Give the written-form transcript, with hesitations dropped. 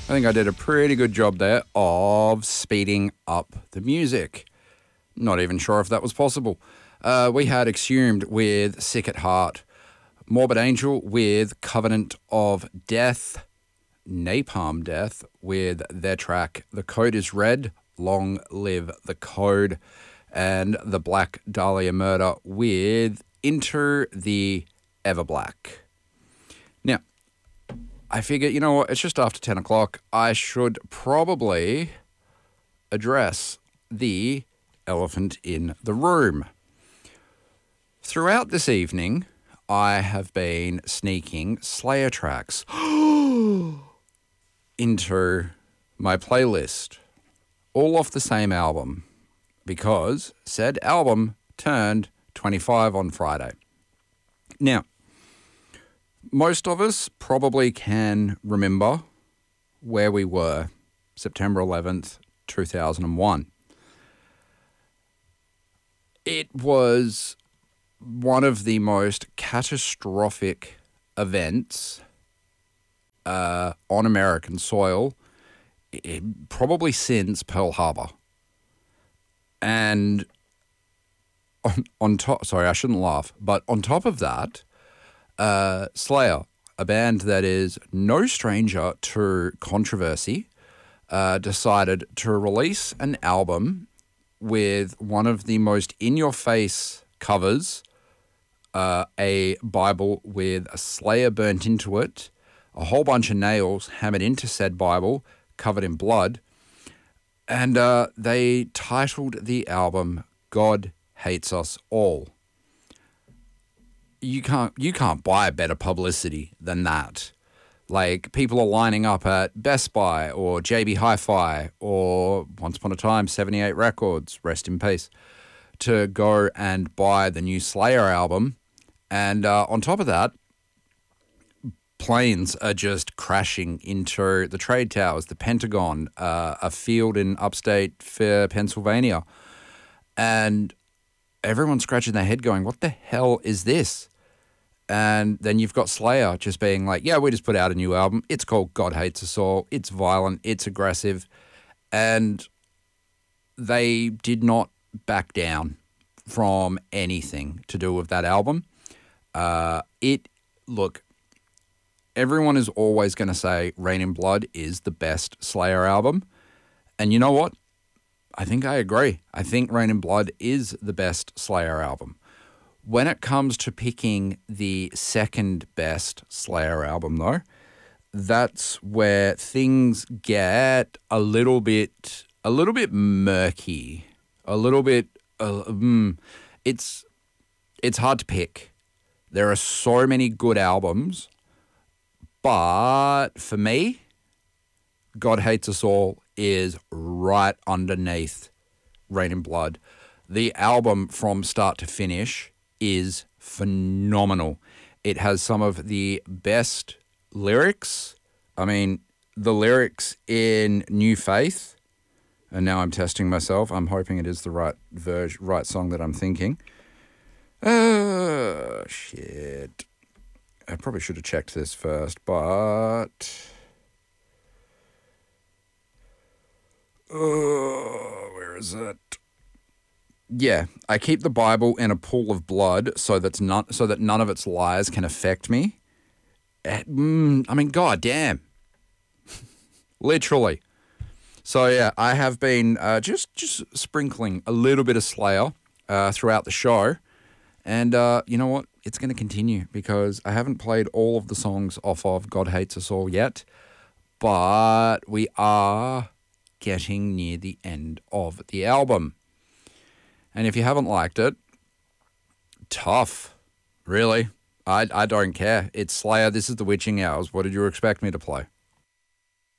I think I did a pretty good job there of speeding up the music. Not even sure if that was possible. We had Exhumed with Sick at Heart, Morbid Angel with Covenant of Death, Napalm Death with their track The Code is Red, Long Live the Code, and the Black Dahlia Murder with Into the Everblack. Now, I figure, you know what, it's just after 10 o'clock. I should probably address the elephant in the room. Throughout this evening, I have been sneaking Slayer tracks into my playlist, all off the same album, because said album turned 25 on Friday. Now, most of us probably can remember where we were September 11th, 2001. It was one of the most catastrophic events on American soil, probably since Pearl Harbor. And on top, sorry, I shouldn't laugh, but on top of that, Slayer, a band that is no stranger to controversy, decided to release an album with one of the most in-your-face covers, a Bible with a Slayer burnt into it, a whole bunch of nails hammered into said Bible, covered in blood, and they titled the album God Hates Us All. You can't buy better publicity than that. Like, people are lining up at Best Buy or JB Hi-Fi or once upon a time 78 Records, rest in peace, to go and buy the new Slayer album. And on top of that, planes are just crashing into the trade towers, the Pentagon, a field in upstate Pennsylvania. And everyone's scratching their head going, what the hell is this? And then you've got Slayer just being like, yeah, we just put out a new album. It's called God Hates Us All. It's violent. It's aggressive. And they did not back down from anything to do with that album. Look, everyone is always going to say Rain in Blood is the best Slayer album. And you know what? I think I agree. I think Rain in Blood is the best Slayer album. When it comes to picking the second best Slayer album, though, that's where things get a little bit murky, a little bit. It's hard to pick. There are so many good albums, but for me, God Hates Us All is right underneath Rain in Blood. The album from start to finish is phenomenal. It has some of the best lyrics. I mean, the lyrics in New Faith, and now I'm testing myself. I'm hoping it is the right song that I'm thinking. Shit. I probably should have checked this first, but where is it? Yeah, I keep the Bible in a pool of blood so that none of its lies can affect me. I mean, goddamn. Literally. So yeah, I have been just sprinkling a little bit of Slayer throughout the show, and you know what? It's going to continue because I haven't played all of the songs off of God Hates Us All yet, but we are getting near the end of the album. And if you haven't liked it, tough, really. I don't care. It's Slayer. This is the witching hours. What did you expect me to play?